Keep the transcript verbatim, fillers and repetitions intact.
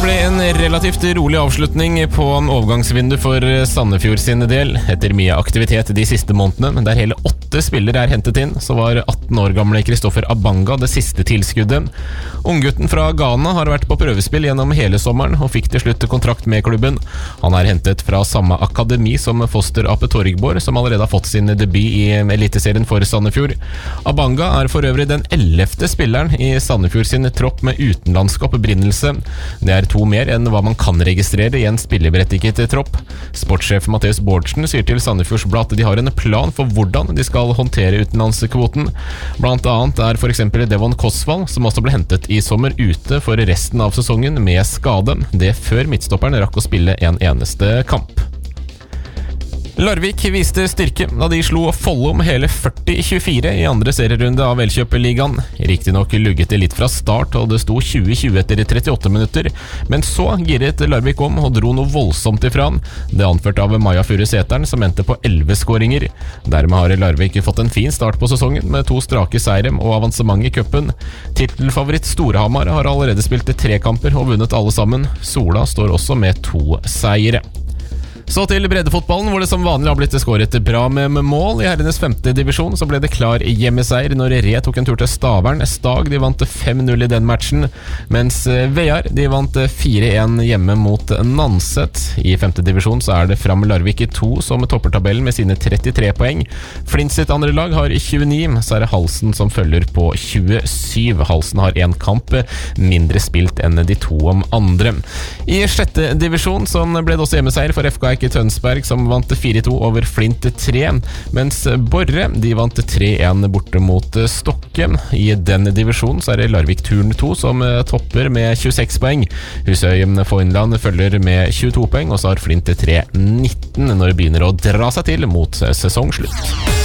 ble en relativt rolig avslutning på overgangsvindu for Sandefjord sin del. Etter mye aktivitet de siste månedene, der hele åtte spillere er hentet inn, så var atten år gamle Kristoffer Abanga det siste tilskuddet. Unggutten fra Ghana har vært på prøvespill gjennom hele sommeren, og fikk til slutt kontrakt med klubben. Han er hentet fra samme akademi som Foster Ape Torgborg, som allerede har fått sin debut i Eliteserien for Sandefjord. Abanga er for øvrig den ellevte spilleren i Sandefjord sin tropp med utenlandsk opprinnelse. Det er to mer enn hva man kan registrere i en spilleberettiget tropp. Sportssjef Mathias Bårdsen sier til Sandefjords Blad at de har en plan for hvordan de skal håndtere utenlandskvoten. Blant annet er for eksempel Devon Kosvald, som også ble hentet i sommer, ute for resten av sesongen med skade. Det før midtstopperen rakk å spille en eneste kamp. Larvik viste styrke da de slo Follo med hele førti tjuefire i andre serierunde av Elkjøp-ligaen. Riktig nok lugget det litt fra start, og det sto tjue tjue etter trettiåtte minutter, men så giret Larvik om og dro noe voldsomt ifra. Det anført av Maja Furuseteren, som endte på elleve skåringer. Dermed har Larvik fått en fin start på sesongen med to strake seire og avansement i cupen. Titelfavoritt Storhamar har allerede spilt tre kamper og vunnet alle sammen. Sola står også med to seire. Så til breddefotballen, hvor det som vanlig har blitt skåret bra med mål. I herrenes femte divisjon så ble det klar hjemmeseier når Re tok en tur til Stavern. Stag de vant fem null i den matchen, mens Vejar de vant fire en hjemme mot Nanset. I femte divisjon så er det Fram Larvik i to som topper tabellen med sine trettitre poeng. Flint sitt andre lag har tjueni, så er det Halsen som følger på tjuesyv. Halsen har en kamp mindre spilt enn de to om andre. I sjette divisjon så ble det også hjemmeseier for F K i Tønsberg, som vant fire to over Flint tre, mens Borre de vant tre en borte mot Stokke. I denne divisjonen så er det Larvik Turn to som topper med tjueseks poeng. Husøy Foynland følger med tjueto poeng, og så har Flint tre nitten når det begynner å dra seg til mot sesongslutt.